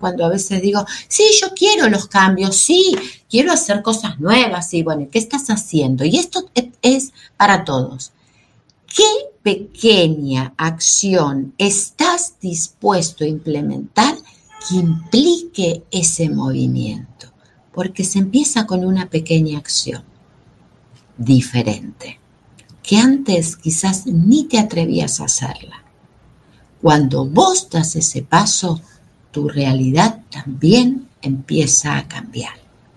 cuando a veces digo, sí, yo quiero los cambios, sí, quiero hacer cosas nuevas, sí, bueno, ¿qué estás haciendo? Y esto es para todos. ¿Qué pequeña acción estás dispuesto a implementar que implique ese movimiento? Porque se empieza con una pequeña acción diferente, que antes quizás ni te atrevías a hacerla. Cuando vos das ese paso, tu realidad también empieza a cambiar.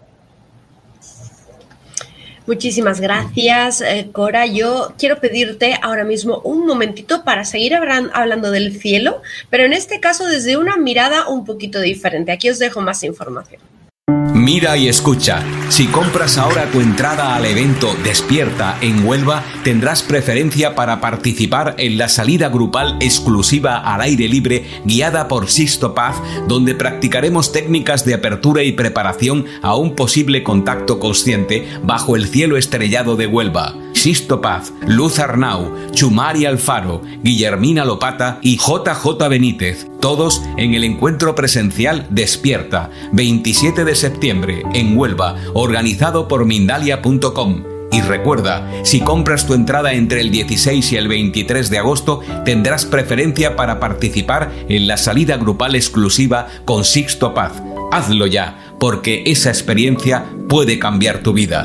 Muchísimas gracias, Cora. Yo quiero pedirte ahora mismo un momentito para seguir hablando del cielo, pero en este caso desde una mirada un poquito diferente. Aquí os dejo más información. Mira y escucha. Si compras ahora tu entrada al evento Despierta en Huelva, tendrás preferencia para participar en la salida grupal exclusiva al aire libre guiada por Sixto Paz, donde practicaremos técnicas de apertura y preparación a un posible contacto consciente bajo el cielo estrellado de Huelva. Sixto Paz, Luz Arnau, Chumari Alfaro, Guillermina Lopata y JJ Benítez, todos en el encuentro presencial Despierta, 27 de septiembre, en Huelva, organizado por Mindalia.com. Y recuerda, si compras tu entrada entre el 16 y el 23 de agosto, tendrás preferencia para participar en la salida grupal exclusiva con Sixto Paz. Hazlo ya, porque esa experiencia puede cambiar tu vida.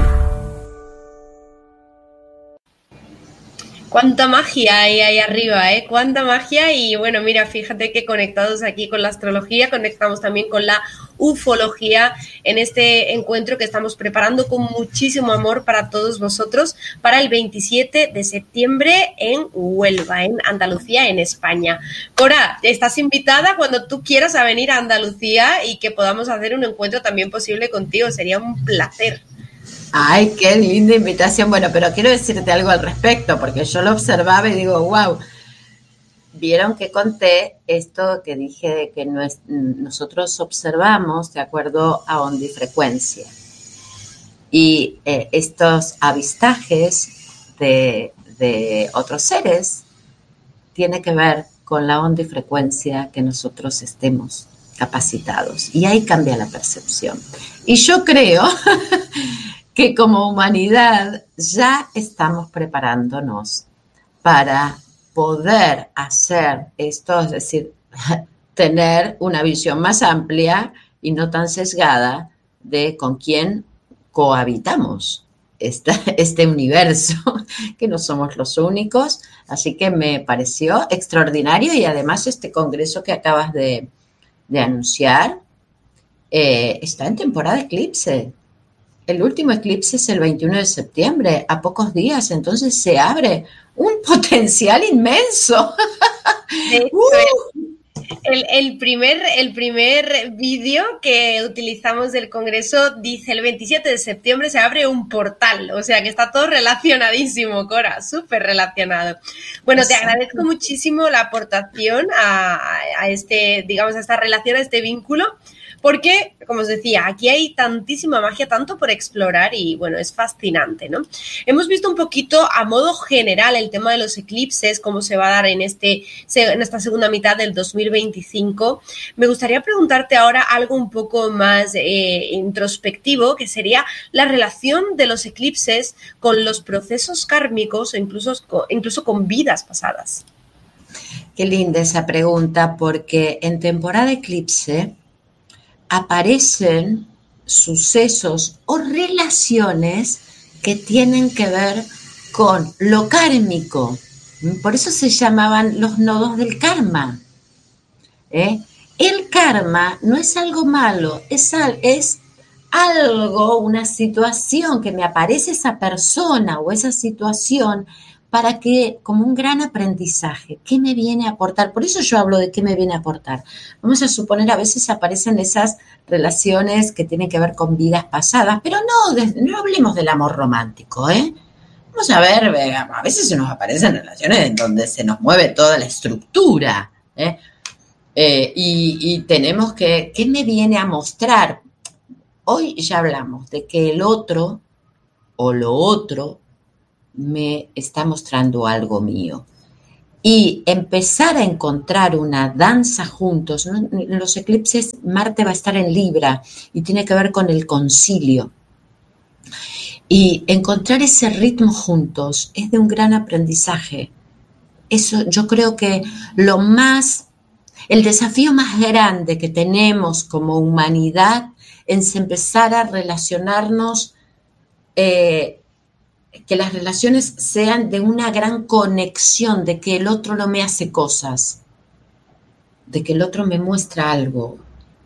Cuánta magia hay ahí arriba, ¿eh? Cuánta magia. Y bueno, mira, fíjate que conectados aquí con la astrología, conectamos también con la ufología en este encuentro que estamos preparando con muchísimo amor para todos vosotros para el 27 de septiembre en Huelva, en Andalucía, en España. Cora, estás invitada cuando tú quieras a venir a Andalucía y que podamos hacer un encuentro también posible contigo. Sería un placer. Ay, qué linda invitación. Bueno, pero quiero decirte algo al respecto, porque yo lo observaba y digo, wow, vieron que conté esto que dije de que nosotros observamos de acuerdo a ondifrecuencia. Y estos avistajes de otros seres tiene que ver con la ondifrecuencia que nosotros estemos capacitados. Y ahí cambia la percepción. Y yo creo que como humanidad ya estamos preparándonos para poder hacer esto, es decir, tener una visión más amplia y no tan sesgada de con quién cohabitamos este universo, que no somos los únicos. Así que me pareció extraordinario y además este congreso que acabas de anunciar está en temporada de eclipse. El último eclipse es el 21 de septiembre, a pocos días, entonces se abre un potencial inmenso. El primer vídeo que utilizamos del Congreso dice el 27 de septiembre se abre un portal, o sea que está todo relacionadísimo, Cora, súper relacionado. Bueno, te agradezco muchísimo la aportación a este, digamos, a esta relación, a este vínculo, porque, como os decía, aquí hay tantísima magia, tanto por explorar y, bueno, es fascinante, ¿no? Hemos visto un poquito a modo general el tema de los eclipses, cómo se va a dar en esta segunda mitad del 2025. Me gustaría preguntarte ahora algo un poco más introspectivo, que sería la relación de los eclipses con los procesos kármicos, incluso con vidas pasadas. Qué linda esa pregunta, porque en temporada de eclipse aparecen sucesos o relaciones que tienen que ver con lo kármico. Por eso se llamaban los nodos del karma. El karma no es algo malo, es algo, una situación que me aparece esa persona o esa situación para que, como un gran aprendizaje, ¿qué me viene a aportar? Por eso yo hablo de qué me viene a aportar. Vamos a suponer, a veces aparecen esas relaciones que tienen que ver con vidas pasadas, pero no hablemos del amor romántico, Vamos a ver, a veces se nos aparecen relaciones en donde se nos mueve toda la estructura, y tenemos ¿qué me viene a mostrar? Hoy ya hablamos de que el otro o lo otro me está mostrando algo mío. y empezar a encontrar una danza juntos, ¿no? En los eclipses Marte va a estar en Libra y tiene que ver con el concilio. Y encontrar ese ritmo juntos es de un gran aprendizaje. Eso yo creo que el desafío más grande que tenemos como humanidad es empezar a relacionarnos, que las relaciones sean de una gran conexión, de que el otro no me hace cosas, de que el otro me muestra algo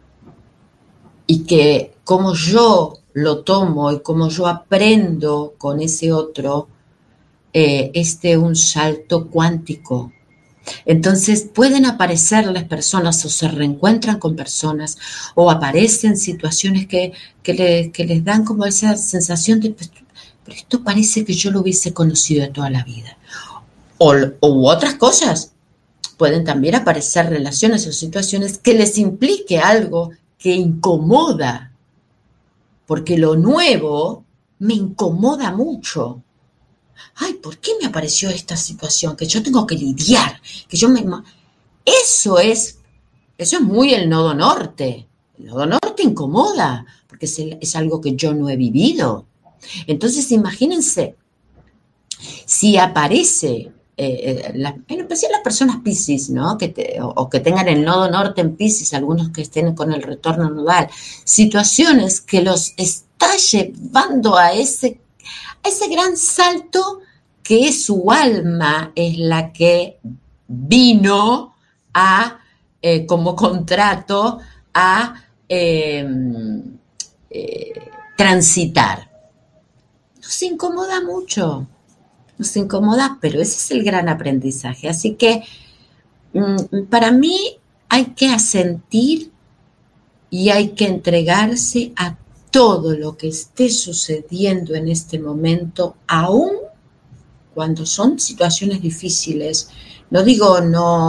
y que como yo lo tomo y como yo aprendo con ese otro, es de un salto cuántico. Entonces pueden aparecer las personas o se reencuentran con personas o aparecen situaciones que les dan como esa sensación de, pero esto parece que yo lo hubiese conocido de toda la vida. U otras cosas. Pueden también aparecer relaciones o situaciones que les implique algo que incomoda, porque lo nuevo me incomoda mucho. Ay, ¿por qué me apareció esta situación? Que yo tengo que lidiar, Eso es muy el nodo norte. El nodo norte incomoda, porque es algo que yo no he vivido. Entonces, imagínense, si aparece, en especial las personas Piscis, ¿no? O que tengan el nodo norte en Piscis, algunos que estén con el retorno nodal, situaciones que los está llevando a ese gran salto que su alma es la que vino a, como contrato, a transitar. Nos incomoda mucho, pero ese es el gran aprendizaje. Así que para mí hay que asentir y hay que entregarse a todo lo que esté sucediendo en este momento, aún cuando son situaciones difíciles. No digo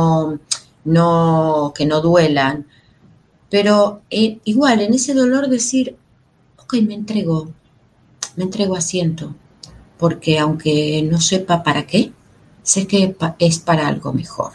que no duelan, pero igual en ese dolor decir, ok, me entrego, asiento, porque aunque no sepa para qué, sé que es para algo mejor.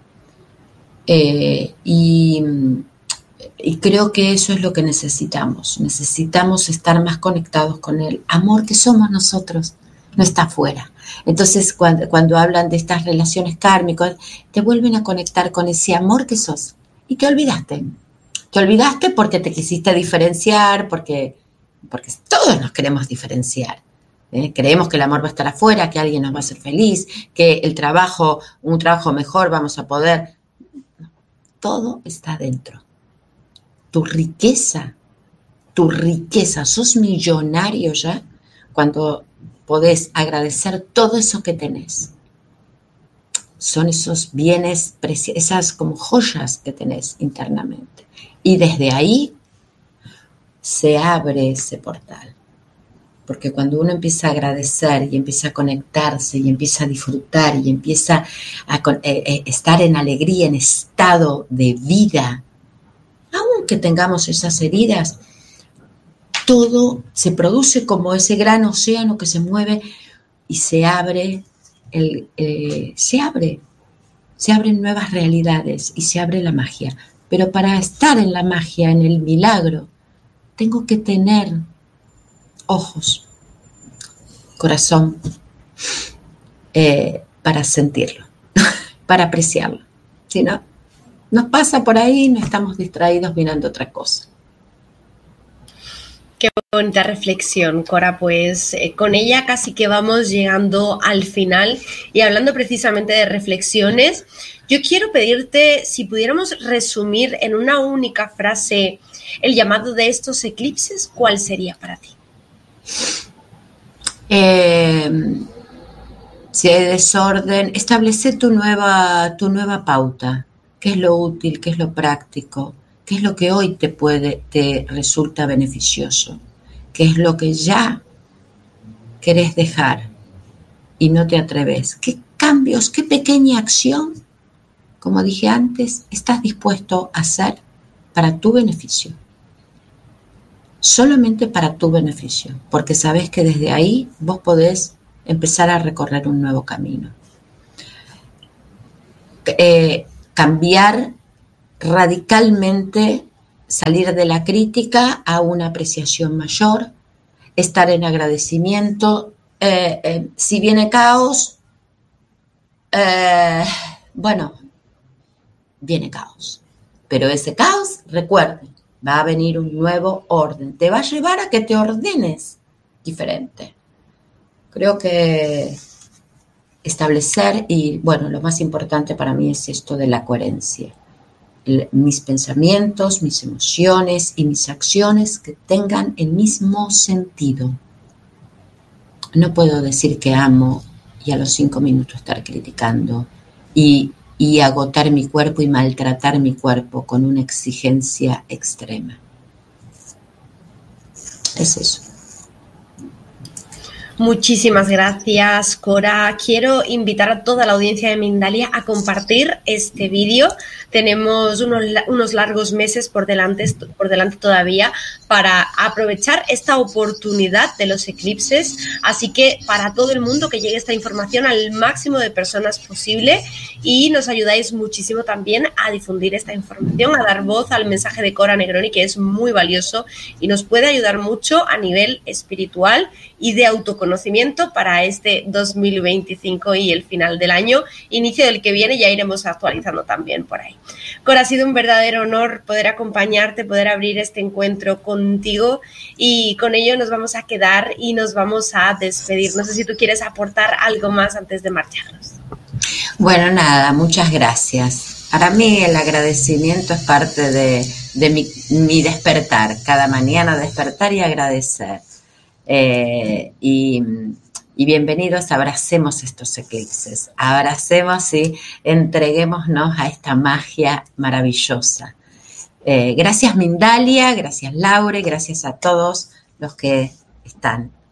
Y creo que eso es lo que necesitamos. Necesitamos estar más conectados con el amor que somos nosotros, no está afuera. Entonces, cuando hablan de estas relaciones kármicas, te vuelven a conectar con ese amor que sos. Y te olvidaste. Te olvidaste porque te quisiste diferenciar, porque todos nos queremos diferenciar. Creemos que el amor va a estar afuera, que alguien nos va a hacer feliz, que un trabajo mejor vamos a poder. Todo está dentro. Tu riqueza, sos millonario ya cuando podés agradecer todo eso que tenés. Son esos bienes, esas como joyas que tenés internamente. Y desde ahí se abre ese portal. Porque cuando uno empieza a agradecer y empieza a conectarse y empieza a disfrutar y empieza a estar en alegría, en estado de vida, aunque tengamos esas heridas, todo se produce como ese gran océano que se mueve y se abren nuevas realidades y se abre la magia. Pero para estar en la magia, en el milagro, tengo que tener ojos, corazón, para sentirlo, para apreciarlo. Si no, nos pasa por ahí y no estamos distraídos mirando otra cosa. Qué bonita reflexión, Cora. Pues con ella casi que vamos llegando al final y hablando precisamente de reflexiones, yo quiero pedirte si pudiéramos resumir en una única frase el llamado de estos eclipses, ¿cuál sería para ti? Si hay desorden, establece tu nueva pauta. ¿Qué es lo útil? ¿Qué es lo práctico? ¿Qué es lo que hoy te resulta beneficioso? ¿Qué es lo que ya querés dejar y no te atreves? ¿Qué cambios, qué pequeña acción, como dije antes, estás dispuesto a hacer para tu beneficio? Solamente para tu beneficio, porque sabes que desde ahí vos podés empezar a recorrer un nuevo camino. cambiar radicalmente, salir de la crítica a una apreciación mayor, estar en agradecimiento. Si viene caos, bueno, viene caos. Pero ese caos, recuerden, va a venir un nuevo orden. Te va a llevar a que te ordenes diferente. Creo que establecer, y bueno, lo más importante para mí es esto de la coherencia. Mis pensamientos, mis emociones y mis acciones que tengan el mismo sentido. No puedo decir que amo y a los 5 minutos estar criticando y agotar mi cuerpo y maltratar mi cuerpo con una exigencia extrema. Es eso. Muchísimas gracias, Cora. Quiero invitar a toda la audiencia de Mindalia a compartir este vídeo. Tenemos unos largos meses por delante todavía para aprovechar esta oportunidad de los eclipses. Así que para todo el mundo que llegue esta información al máximo de personas posible, y nos ayudáis muchísimo también a difundir esta información, a dar voz al mensaje de Cora Negroni, que es muy valioso y nos puede ayudar mucho a nivel espiritual y de autoconocimiento para este 2025 y el final del año, inicio del que viene. Ya iremos actualizando también por ahí. Cora, ha sido un verdadero honor poder acompañarte, poder abrir este encuentro contigo, y con ello nos vamos a quedar y nos vamos a despedir. No sé si tú quieres aportar algo más antes de marcharnos. Bueno, nada, muchas gracias. Para mí el agradecimiento es parte de mi despertar, cada mañana despertar y agradecer. Y bienvenidos, abracemos estos eclipses, abracemos y entreguémonos a esta magia maravillosa. Gracias Mindalia, gracias Laure, gracias a todos los que están